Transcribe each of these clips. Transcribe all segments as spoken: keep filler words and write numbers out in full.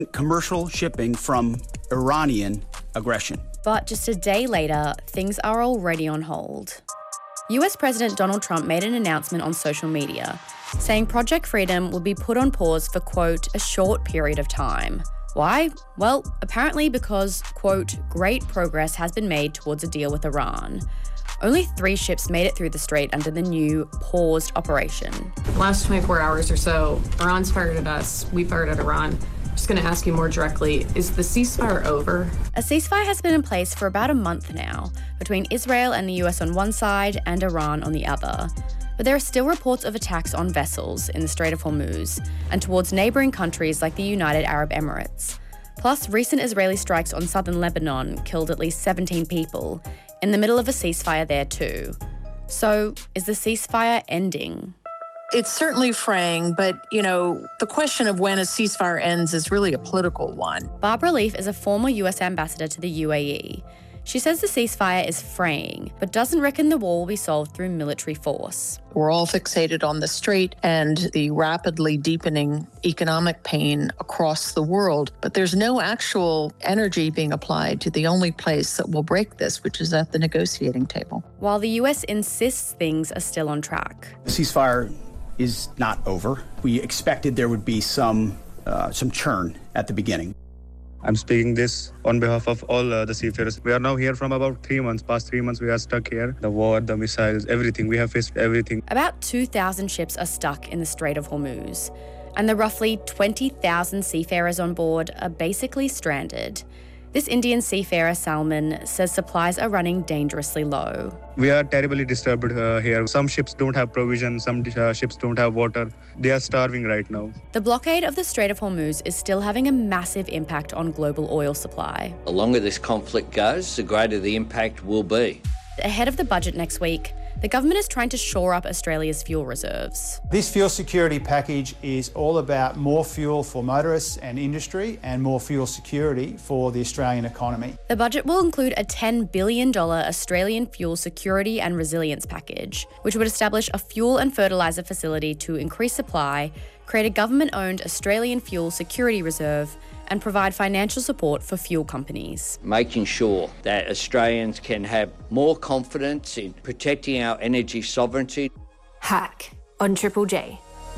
commercial shipping from Iranian aggression. But just a day later, things are already on hold. U S President Donald Trump made an announcement on social media saying Project Freedom will be put on pause for, quote, a short period of time. Why? Well, apparently because, quote, great progress has been made towards a deal with Iran. Only three ships made it through the strait under the new paused operation. The last twenty-four hours or so, Iran's fired at us, we fired at Iran. I'm just going to ask you more directly, is the ceasefire over? A ceasefire has been in place for about a month now, between Israel and the U S on one side and Iran on the other. But there are still reports of attacks on vessels in the Strait of Hormuz and towards neighbouring countries like the United Arab Emirates. Plus, recent Israeli strikes on southern Lebanon killed at least seventeen people, in the middle of a ceasefire there too. So, is the ceasefire ending? It's certainly fraying, but, you know, the question of when a ceasefire ends is really a political one. Barbara Leaf is a former U S ambassador to the U A E. She says the ceasefire is fraying, but doesn't reckon the war will be solved through military force. We're all fixated on the strait and the rapidly deepening economic pain across the world, but there's no actual energy being applied to the only place that will break this, which is at the negotiating table. While the U S insists things are still on track. The ceasefire is not over. We expected there would be some uh, some churn at the beginning. I'm speaking this on behalf of all uh, the seafarers. We are now here from about three months. Past three months, we are stuck here. The war, the missiles, everything. We have faced everything. About two thousand ships are stuck in the Strait of Hormuz, and the roughly twenty thousand seafarers on board are basically stranded. This Indian seafarer, Salman, says supplies are running dangerously low. We are terribly disturbed uh, here. Some ships don't have provision, some uh, ships don't have water. They are starving right now. The blockade of the Strait of Hormuz is still having a massive impact on global oil supply. The longer this conflict goes, the greater the impact will be. Ahead of the budget next week, the government is trying to shore up Australia's fuel reserves. This fuel security package is all about more fuel for motorists and industry and more fuel security for the Australian economy. The budget will include a ten billion dollars Australian fuel security and resilience package, which would establish a fuel and fertiliser facility to increase supply, create a government-owned Australian fuel security reserve, and provide financial support for fuel companies. Making sure that Australians can have more confidence in protecting our energy sovereignty. Hack on Triple J.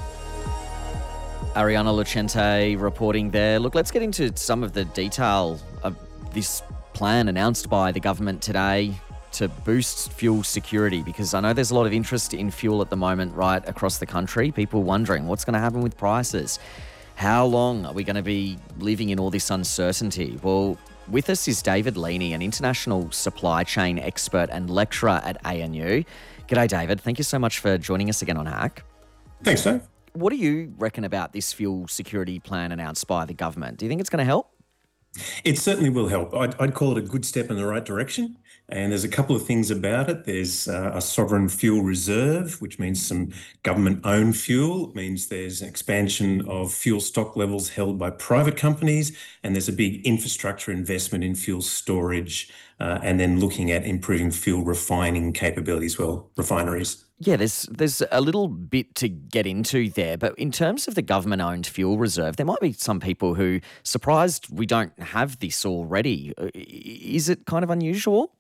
Ariana Lucente reporting there. Look, let's get into some of the detail of this plan announced by the government today to boost fuel security, because I know there's a lot of interest in fuel at the moment right across the country. People wondering what's going to happen with prices. How long are we going to be living in all this uncertainty? Well, with us is David Leaney, an international supply chain expert and lecturer at A N U. G'day, David. Thank you so much for joining us again on Hack. Thanks, Dave. What do you reckon about this fuel security plan announced by the government? Do you think it's going to help? It certainly will help. I'd, I'd call it a good step in the right direction. And there's a couple of things about it. There's uh, a sovereign fuel reserve, which means some government-owned fuel. It means there's an expansion of fuel stock levels held by private companies. And there's a big infrastructure investment in fuel storage uh, and then looking at improving fuel refining capabilities, well, refineries. Yeah, there's there's a little bit to get into there, but in terms of the government-owned fuel reserve, there might be some people who are surprised we don't have this already. Is it kind of unusual?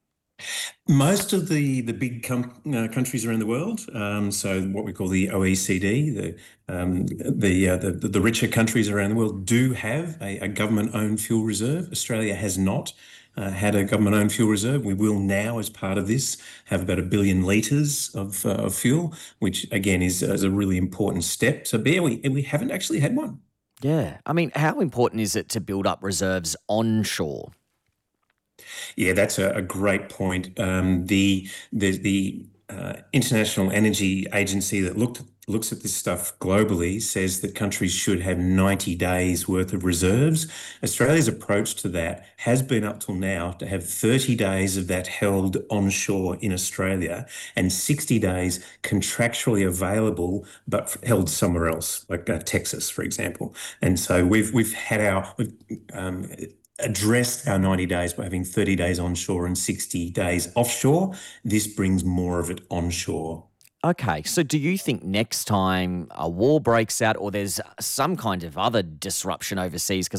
Most of the the big com- uh, countries around the world, um, so what we call the O E C D, the um, the, uh, the the richer countries around the world, do have a, a government-owned fuel reserve. Australia has not. Uh, had a government-owned fuel reserve. We will now, as part of this, have about a billion litres of, uh, of fuel, which, again, is, is a really important step. So, yeah, we, we haven't actually had one. Yeah. I mean, how important is it to build up reserves onshore? Yeah, that's a, a great point. Um, the the, the uh, International Energy Agency that looked looks at this stuff globally says that countries should have ninety days worth of reserves. Australia's approach to that has been up till now to have thirty days of that held onshore in Australia and sixty days contractually available but held somewhere else, like uh, Texas, for example. And so we've we've had our we've, um, addressed our ninety days by having thirty days onshore and sixty days offshore. This brings more of it onshore. Okay, so do you think next time a war breaks out or there's some kind of other disruption overseas, because